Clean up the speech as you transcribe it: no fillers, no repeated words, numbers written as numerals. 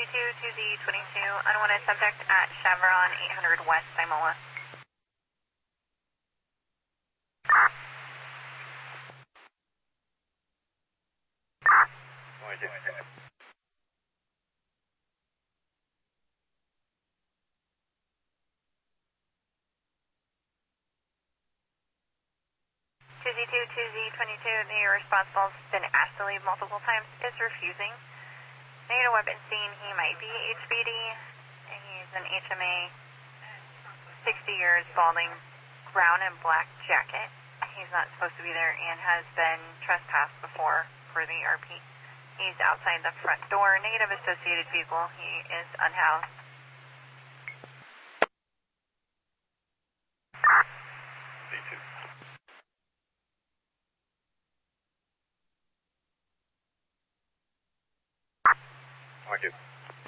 2Z22, unwanted subject at Chevron 800 West Simola. Z22, the responsible has been asked to leave multiple times, is refusing. Negative weapon scene, he might be HBD. He's an HMA, 60 years, balding, brown and black jacket. He's not supposed to be there and has been trespassed before for the RP. He's outside the front door, negative associated vehicle. He is unhoused. Thank you.